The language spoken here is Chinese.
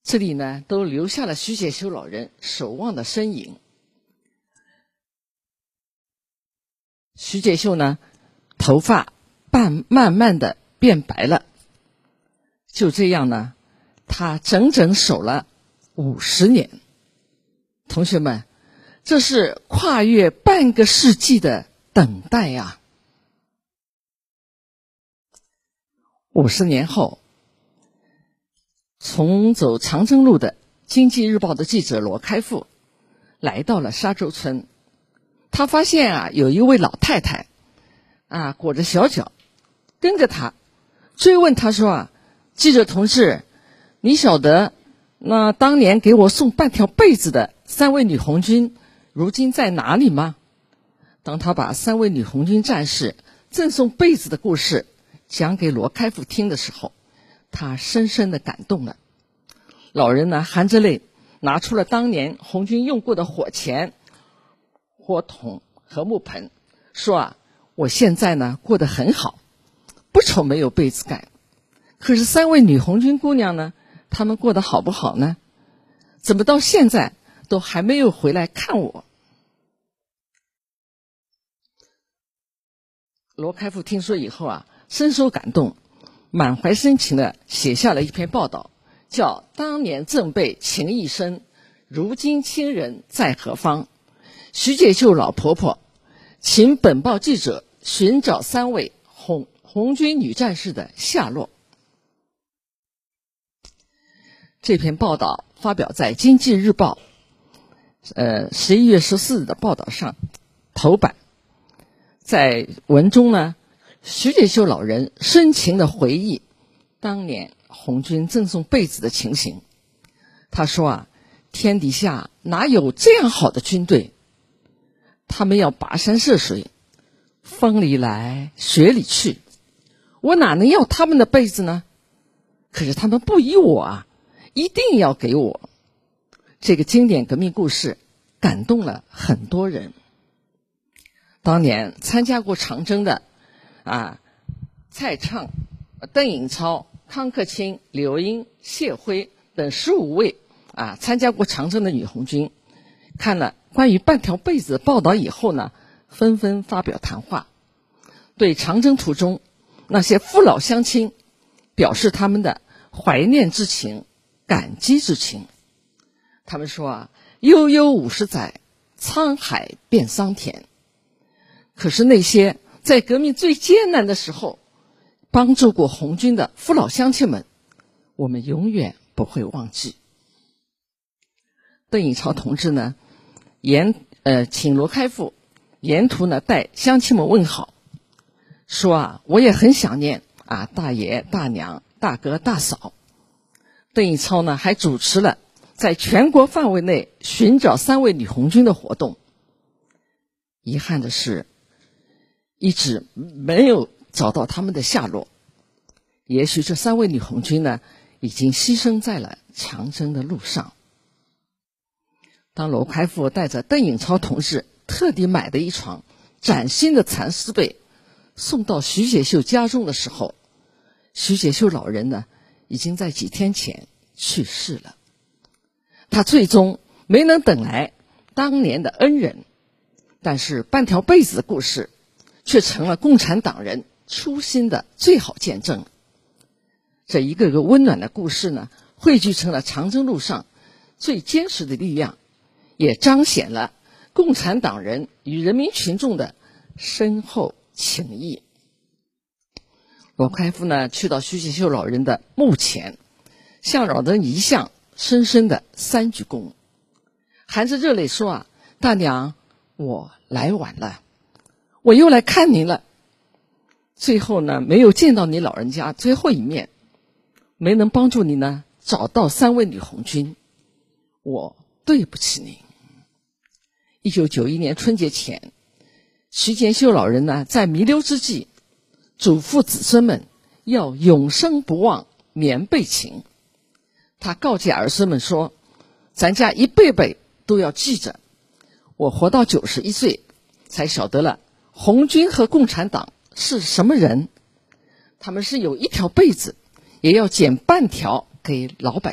这里呢都留下了徐解秀老人守望的身影。徐解秀呢，头发慢慢的变白了。就这样呢，他整整守了50年。同学们，这是跨越半个世纪的等待啊！50年后，重走长征路的《经济日报》的记者罗开复来到了沙洲村。他发现有一位老太太裹着小脚跟着他，追问他说记者同志，你晓得那当年给我送半条被子的3位女红军如今在哪里吗？当他把3位女红军战士赠送被子的故事讲给罗开复听的时候，他深深的感动了。老人呢含着泪拿出了当年红军用过的火钳、火筒和木盆，说我现在呢过得很好，不愁没有被子盖。可是3位女红军姑娘呢，她们过得好不好呢？怎么到现在都还没有回来看我？罗开复听说以后深受感动，满怀深情的写下了一篇报道，叫《当年赠被情意深，如今亲人在何方？徐解秀老婆婆请本报记者寻找3位红军女战士的下落》。这篇报道发表在《经济日报》11月14日的报道上头版。在文中呢，徐解秀老人深情地回忆当年红军赠送被子的情形。他说天底下哪有这样好的军队？他们要跋山涉水，风里来雪里去，我哪能要他们的被子呢？可是他们不依我一定要给我。这个经典革命故事感动了很多人。当年参加过长征的蔡畅、邓颖超、康克清、刘英、谢辉等15位参加过长征的女红军，看了关于半条被子的报道以后呢，纷纷发表谈话，对长征途中那些父老乡亲表示他们的怀念之情、感激之情。他们说悠悠50载，沧海变桑田。可是那些在革命最艰难的时候帮助过红军的父老乡亲们，我们永远不会忘记。邓颖超同志呢，请罗开复沿途呢带乡亲们问好，说我也很想念大爷大娘大哥大嫂。邓颖超呢还主持了在全国范围内寻找3位女红军的活动。遗憾的是一直没有找到他们的下落。也许这3位女红军呢已经牺牲在了长征的路上。当罗开复带着邓颖超同志特地买的一床崭新的蚕丝被送到徐解秀家中的时候，徐解秀老人呢已经在几天前去世了。他最终没能等来当年的恩人，但是半条被子的故事却成了共产党人初心的最好见证。这一个个温暖的故事呢，汇聚成了长征路上最坚实的力量，也彰显了共产党人与人民群众的深厚情谊。罗开复呢去到徐解秀老人的墓前，向老人遗像深深的3鞠躬，含着热泪说大娘，我来晚了，我又来看您了。最后呢没有见到你老人家最后一面，没能帮助你呢找到3位女红军，我对不起您。1991年春节前，徐解秀老人呢在弥留之际嘱咐子孙们要永生不忘棉被情。他告诫儿孙们说，咱家一辈辈都要记着，我活到91岁才晓得了红军和共产党是什么人，他们是有一条被子也要剪半条给老百姓。